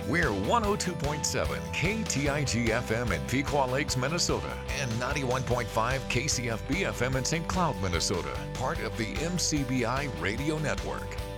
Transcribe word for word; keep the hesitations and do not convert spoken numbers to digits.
We're one oh two point seven K T I G F M in Pequot Lakes, Minnesota, and ninety-one point five K C F B F M in Saint Cloud, Minnesota, part of the M C B I Radio Network.